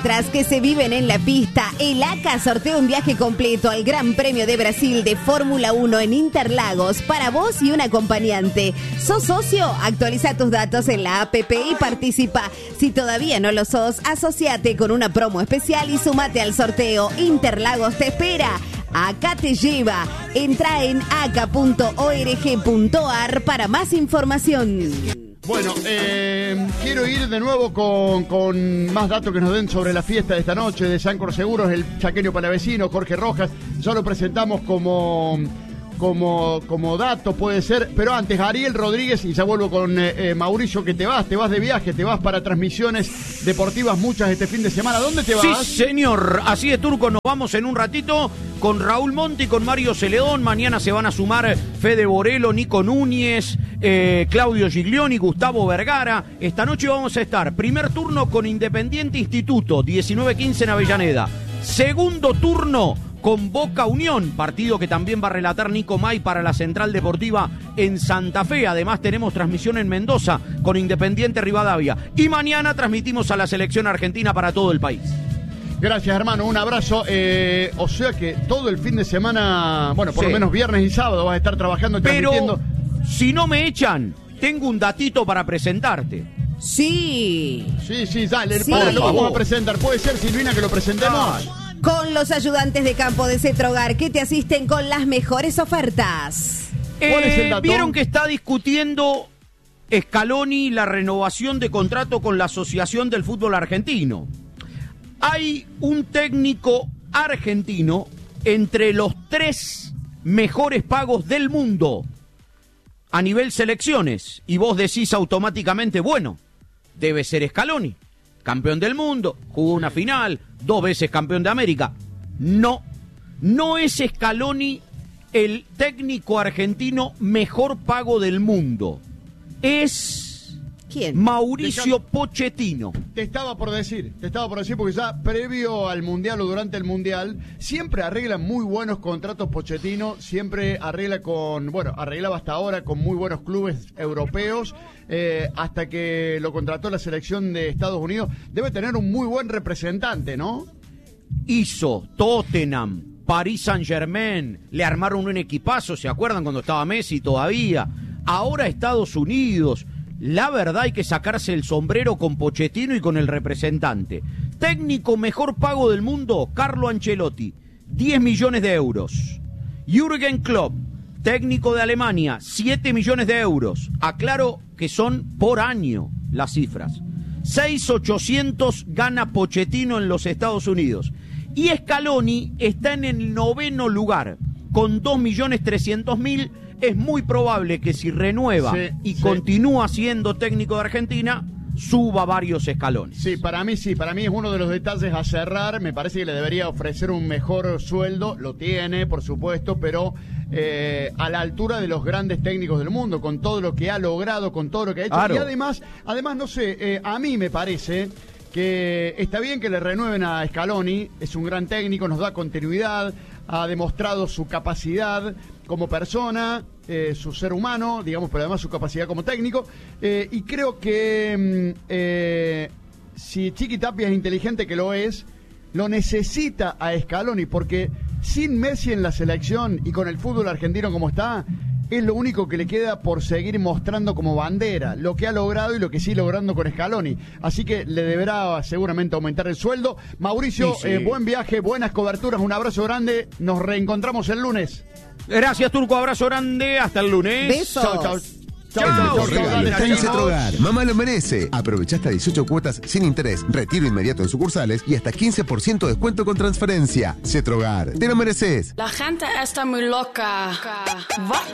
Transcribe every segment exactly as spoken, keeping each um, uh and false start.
Tras que se viven en la pista, el A C A sortea un viaje completo al Gran Premio de Brasil de Fórmula uno en Interlagos para vos y un acompañante. ¿Sos socio? Actualiza tus datos en la app y participa. Si todavía no lo sos, asociate con una promo especial y sumate al sorteo. Interlagos te espera. Acá te lleva. Entra en aca punto org punto ar para más información. Bueno, eh, quiero ir de nuevo con, con más datos que nos den sobre la fiesta de esta noche de Sancor Seguros, el chaqueño palavecino, Jorge Rojas. Ya lo presentamos como, como, como dato, puede ser. Pero antes, Ariel Rodríguez, y ya vuelvo con eh, eh, Mauricio, que te vas, te vas de viaje, te vas para transmisiones deportivas muchas este fin de semana. ¿Dónde te vas? Sí, señor. Así de Turco, nos vamos en un ratito con Raúl Monti y con Mario Celedón. Mañana se van a sumar Fede Borelo, Nico Núñez, eh, Claudio Giglioni, Gustavo Vergara. Esta noche vamos a estar primer turno con Independiente Instituto, diecinueve quince en Avellaneda. Segundo turno con Boca Unión, partido que también va a relatar Nico May para la Central Deportiva en Santa Fe. Además tenemos transmisión en Mendoza con Independiente Rivadavia. Y mañana transmitimos a la selección argentina para todo el país. Gracias, hermano, un abrazo. Eh, o sea que todo el fin de semana, bueno, por sí. lo menos viernes y sábado vas a estar trabajando y transmitiendo. Pero si no me echan, tengo un datito para presentarte. Sí. Sí, sí, dale, sí. Para, lo vamos a presentar. ¿Puede ser, Silvina, que lo presentemos? Ah. Con los ayudantes de campo de Cetrogar que te asisten con las mejores ofertas. ¿Cuál eh, es el dato? Vieron que está discutiendo Scaloni la renovación de contrato con la Asociación del Fútbol Argentino. Hay un técnico argentino entre los tres mejores pagos del mundo a nivel selecciones. Y vos decís automáticamente, bueno, debe ser Scaloni. Campeón del mundo, jugó una final, dos veces campeón de América. No, no es Scaloni el técnico argentino mejor pago del mundo. Es... ¿Quién? Mauricio Pochettino. Te estaba por decir, te estaba por decir porque ya previo al Mundial o durante el Mundial siempre arregla muy buenos contratos Pochettino, siempre arregla con, bueno, arreglaba hasta ahora con muy buenos clubes europeos, eh, hasta que lo contrató la selección de Estados Unidos. Debe tener un muy buen representante, ¿no? Hizo Tottenham, Paris Saint-Germain, le armaron un equipazo, ¿se acuerdan cuando estaba Messi todavía? Ahora Estados Unidos. La verdad hay que sacarse el sombrero con Pochettino y con el representante. Técnico mejor pago del mundo, Carlo Ancelotti, diez millones de euros. Jürgen Klopp, técnico de Alemania, siete millones de euros. Aclaro que son por año las cifras. seis mil ochocientos gana Pochettino en los Estados Unidos. Y Scaloni está en el noveno lugar, con dos millones trescientos mil. Es muy probable que si renueva sí, y sí. continúa siendo técnico de Argentina, suba varios escalones. Sí, para mí sí, para mí es uno de los detalles a cerrar. Me parece que le debería ofrecer un mejor sueldo, lo tiene, por supuesto, pero eh, a la altura de los grandes técnicos del mundo, con todo lo que ha logrado, con todo lo que ha hecho. Claro. Y además, además, no sé, eh, a mí me parece que está bien que le renueven a Scaloni, es un gran técnico, nos da continuidad, ha demostrado su capacidad como persona, eh, su ser humano, digamos, pero además su capacidad como técnico, eh, y creo que eh, si Chiqui Tapia es inteligente, que lo es, lo necesita a Scaloni, porque sin Messi en la selección y con el fútbol argentino como está, es lo único que le queda por seguir mostrando como bandera, lo que ha logrado y lo que sigue logrando con Scaloni. Así que le deberá seguramente aumentar el sueldo. Mauricio, sí, sí. Eh, buen viaje, buenas coberturas, un abrazo grande. Nos reencontramos el lunes. Gracias, Turco, abrazo grande. Hasta el lunes. Besos. Chau, chau. Chau, chau, chau. Está en Cetrogar. Mamá lo merece. Aprovecha hasta dieciocho cuotas sin interés, retiro inmediato en sucursales y hasta quince por ciento de descuento con transferencia. Cetrogar, te lo mereces. La gente está muy loca. Basta.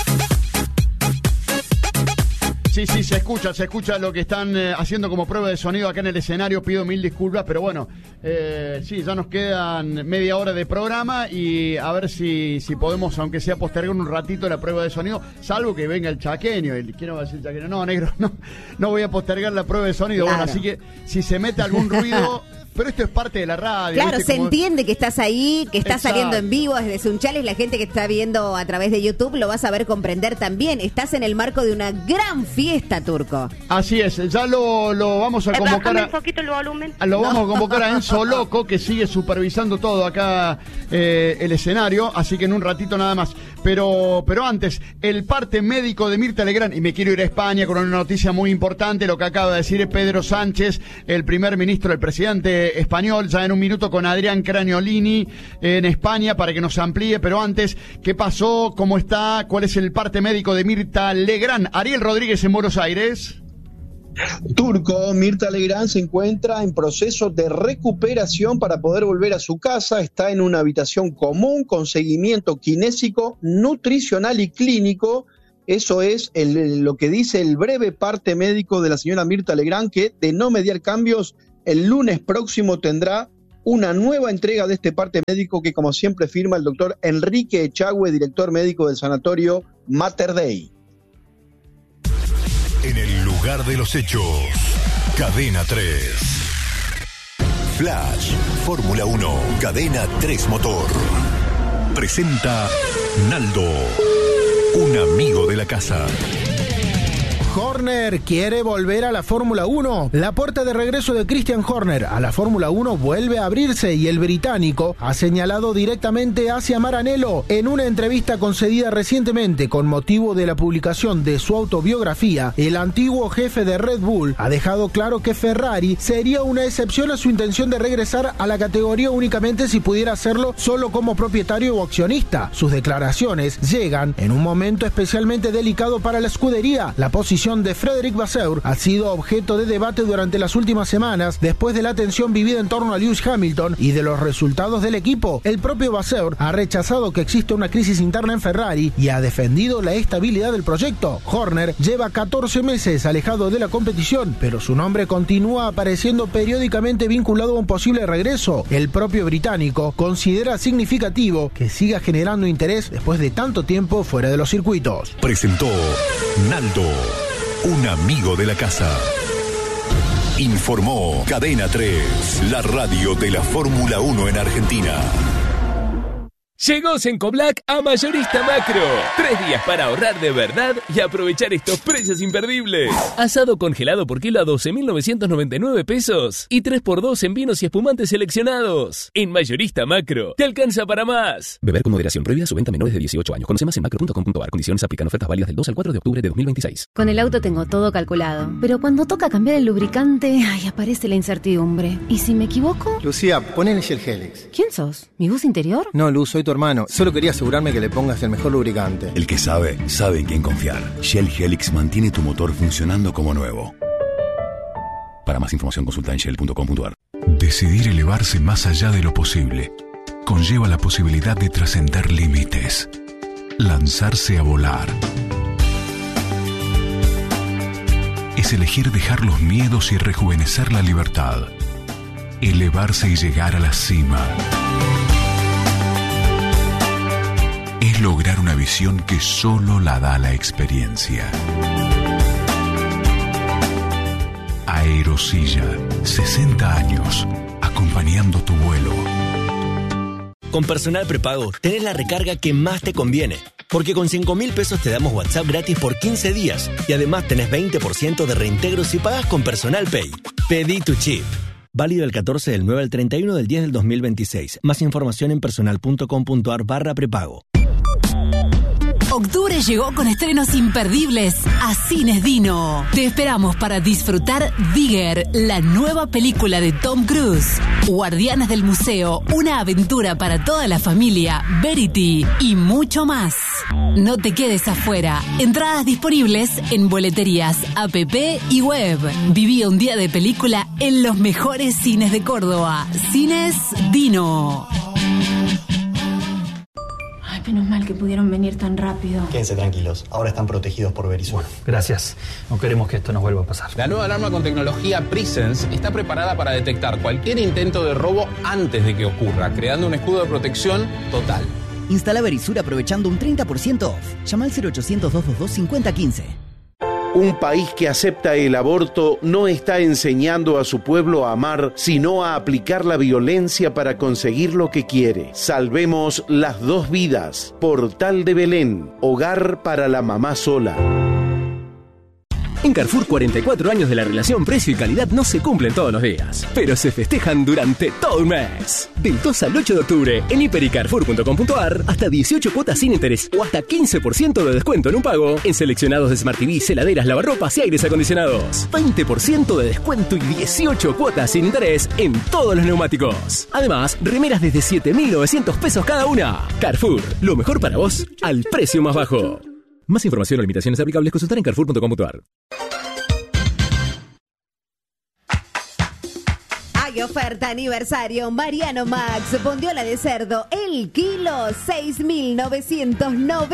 Sí, sí, se escucha, se escucha lo que están eh, haciendo como prueba de sonido acá en el escenario. Pido mil disculpas, pero bueno, eh, sí, ya nos quedan media hora de programa y a ver si, si podemos, aunque sea postergar un ratito la prueba de sonido, salvo que venga el chaqueño. El, ¿Quién va a decir chaqueño? No, negro, no, no voy a postergar la prueba de sonido. Claro. Bueno, así que si se mete algún ruido, pero esto es parte de la radio. Claro, ¿viste? se Como... entiende que estás ahí, que estás Exacto. saliendo en vivo desde Sunchales. La gente que está viendo a través de YouTube lo va a saber comprender también. Estás en el marco de una gran fiesta, Turco. Así es, ya lo, lo vamos a Eh, convocar bájame a, un poquito el volumen. lo vamos No. a convocar a Enzo Loco, que sigue supervisando todo acá eh, el escenario, así que en un ratito nada más. Pero, pero antes, el parte médico de Mirta Legrand, y me quiero ir a España con una noticia muy importante, lo que acaba de decir Pedro Sánchez, el primer ministro, el presidente español, ya en un minuto con Adrián Craniolini en España para que nos amplíe, pero antes, ¿qué pasó? ¿Cómo está? ¿Cuál es el parte médico de Mirta Legrand? Ariel Rodríguez en Buenos Aires. Turco, Mirta Legrand se encuentra en proceso de recuperación para poder volver a su casa. Está en una habitación común con seguimiento kinésico, nutricional y clínico. Eso es el, lo que dice el breve parte médico de la señora Mirta Legrand, que de no mediar cambios, el lunes próximo tendrá una nueva entrega de este parte médico que, como siempre, firma el doctor Enrique Echagüe, director médico del sanatorio Mater Dei. En el lugar de los hechos, Cadena tres. Flash, Fórmula uno, Cadena tres Motor. Presenta Naldo, un amigo de la casa. Horner quiere volver a la Fórmula uno. La puerta de regreso de Christian Horner a la Fórmula uno vuelve a abrirse y el británico ha señalado directamente hacia Maranello. En una entrevista concedida recientemente con motivo de la publicación de su autobiografía, el antiguo jefe de Red Bull ha dejado claro que Ferrari sería una excepción a su intención de regresar a la categoría únicamente si pudiera hacerlo solo como propietario o accionista. Sus declaraciones llegan en un momento especialmente delicado para la escudería. La posición de Frédéric Vasseur ha sido objeto de debate durante las últimas semanas después de la tensión vivida en torno a Lewis Hamilton y de los resultados del equipo. El propio Vasseur ha rechazado que existe una crisis interna en Ferrari y ha defendido la estabilidad del proyecto. Horner lleva catorce meses alejado de la competición, pero su nombre continúa apareciendo periódicamente vinculado a un posible regreso. El propio británico considera significativo que siga generando interés después de tanto tiempo fuera de los circuitos. Presentó Naldo, un amigo de la casa. Informó Cadena tres, la radio de la Fórmula uno en Argentina. Llegó Sencoblac a Mayorista Macro. Tres días para ahorrar de verdad y aprovechar estos precios imperdibles. Asado congelado por kilo a doce mil novecientos noventa y nueve pesos. Y tres por dos en vinos y espumantes seleccionados. En Mayorista Macro, te alcanza para más. Beber con moderación. Prohibida su venta a menores de dieciocho años. Conoce más en macro punto com punto a r. Condiciones aplican. Ofertas válidas del dos al cuatro de octubre de dos mil veintiséis. Con el auto tengo todo calculado. Pero cuando toca cambiar el lubricante, ay, aparece la incertidumbre. ¿Y si me equivoco? Lucía, ponele Shell Helix. ¿Quién sos? ¿Mi bus interior? No, Luz, soy tu hermano. Solo quería asegurarme que le pongas el mejor lubricante. El que sabe, sabe en quién confiar. Shell Helix mantiene tu motor funcionando como nuevo. Para más información consulta en shell punto com punto a r. Decidir elevarse más allá de lo posible conlleva la posibilidad de trascender límites. Lanzarse a volar. Es elegir dejar los miedos y rejuvenecer la libertad. Elevarse y llegar a la cima. Es lograr una visión que solo la da la experiencia. Aerosilla, sesenta años, acompañando tu vuelo. Con Personal Prepago, tenés la recarga que más te conviene. Porque con cinco mil pesos te damos WhatsApp gratis por quince días. Y además tenés veinte por ciento de reintegro si pagas con Personal Pay. Pedí tu chip. Válido el catorce del nueve al treinta y uno del diez del dos mil veintiséis. Más información en personal punto com punto a r barra prepago. Octubre llegó con estrenos imperdibles a Cines Dino. Te esperamos para disfrutar Digger, la nueva película de Tom Cruise. Guardianes del Museo, una aventura para toda la familia, Verity y mucho más. No te quedes afuera. Entradas disponibles en boleterías, app y web. Viví un día de película en los mejores cines de Córdoba. Cines Dino. Menos mal que pudieron venir tan rápido. Quédense tranquilos, ahora están protegidos por Verisur. Gracias, no queremos que esto nos vuelva a pasar. La nueva alarma con tecnología Presence está preparada para detectar cualquier intento de robo antes de que ocurra, creando un escudo de protección total. Instala Verisur aprovechando un treinta por ciento off. Llama al cero ochocientos, doscientos veintidós, cincuenta quince. Un país que acepta el aborto no está enseñando a su pueblo a amar, sino a aplicar la violencia para conseguir lo que quiere. Salvemos las dos vidas. Portal de Belén, hogar para la mamá sola. En Carrefour, cuarenta y cuatro años de la relación precio y calidad no se cumplen todos los días, pero se festejan durante todo un mes. Del dos al ocho de octubre, en hiper y carrefour punto com punto a r, hasta dieciocho cuotas sin interés o hasta quince por ciento de descuento en un pago en seleccionados de Smart T V, heladeras, lavarropas y aires acondicionados. veinte por ciento de descuento y dieciocho cuotas sin interés en todos los neumáticos. Además, remeras desde siete mil novecientos pesos cada una. Carrefour, lo mejor para vos al precio más bajo. Más información o limitaciones aplicables, consultar en carrefour punto com punto a r. Hay oferta aniversario Mariano Max, bondiola de cerdo, el kilo seis mil novecientos noventa.